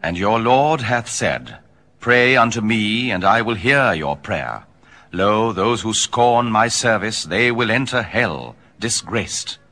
And your Lord hath said, Pray unto me, and I will hear your prayer. Lo, those who scorn my service, they will enter hell, disgraced.